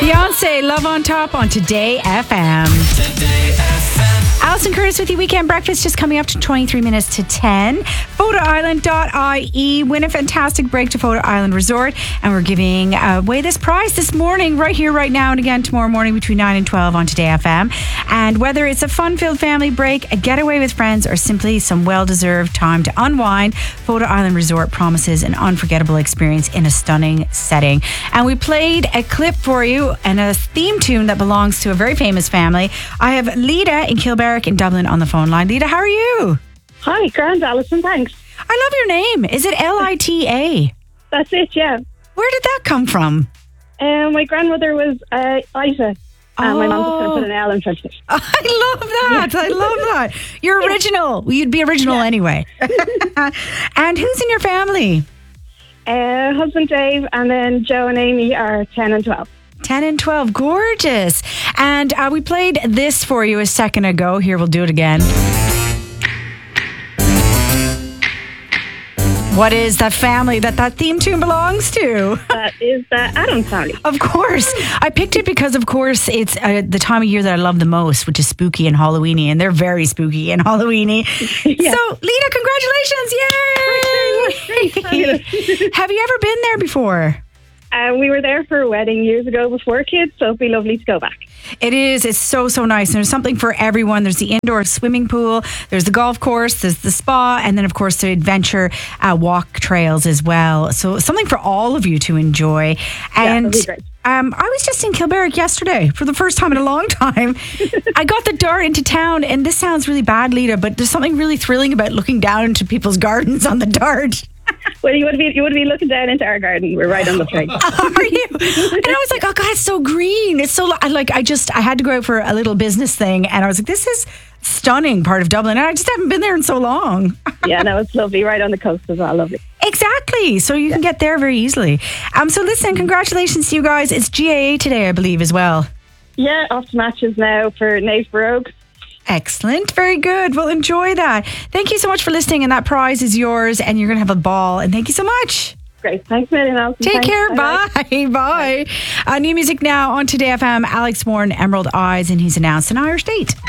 Beyonce, Love on Top on Today FM. Alison Curtis with you. Weekend breakfast just coming up to 23 minutes to 10. PhotoIsland.ie. Win a fantastic break to Photo Island Resort. And we're giving away this prize this morning, right here, right now, and again tomorrow morning between 9 and 12 on Today FM. And whether it's a fun-filled family break, a getaway with friends, or simply some well-deserved time to unwind, Photo Island Resort promises an unforgettable experience in a stunning setting. And we played a clip for you and a theme tune that belongs to a very famous family. I have Lita in Kilbarrack in Dublin on the phone line. Lita, how are you? Hi, grand Alison, thanks. I love your name. Is it Lita? That's it, yeah. Where did that come from? My grandmother was Ita, and my mum just going to put an L in front of it. I love that. Yeah. I love that. You're original. Well, you'd be original anyway. And who's in your family? Husband Dave, and then Joe and Amy are 10 and 12. 10 and 12. Gorgeous. And we played this for you a second ago. Here, we'll do it again. What is that family that theme tune belongs to? That is the Addams family. Of course. I picked it because, of course, it's the time of year that I love the most, which is spooky and Halloweeny, and they're very spooky and Halloweeny. Yeah. So, Lita, congratulations. Yay! Have you ever been there before? We were there for a wedding years ago before kids, so it'd be lovely to go back. It is. It's so, so nice. And there's something for everyone. There's the indoor swimming pool, there's the golf course, there's the spa, and then, of course, the adventure walk trails as well. So something for all of you to enjoy. And that'd be great. I was just in Kilbarrack yesterday for the first time in a long time. I got the dart into town, and this sounds really bad, Lita, but there's something really thrilling about looking down into people's gardens on the dart. Well, you would be looking down into our garden. We're right on the train. Are you? And I was like, oh God, it's so green. It's so I had to go out for a little business thing, and I was like, this is stunning part of Dublin, and I just haven't been there in so long. Yeah, no, it's lovely. Right on the coast as well. Lovely. Exactly. So you can get there very easily. So listen, congratulations to you guys. It's GAA today, I believe, as well. Yeah, off to matches now for Naas Brogue. Excellent. Very good. Well, enjoy that. Thank you so much for listening, and that prize is yours, and you're going to have a ball. And thank you so much. Great. Thanks a million, Alison. Take care. Bye. Bye. New music now on Today FM. Alex Warren, Emerald Eyes, and he's announced an Irish date.